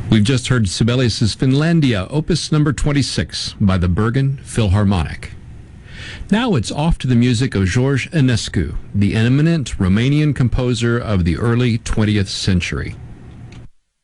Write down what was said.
We've just heard Sibelius' Finlandia, opus number 26, by the Bergen Philharmonic. Now it's off to the music of George Enescu, the eminent Romanian composer of the early 20th century.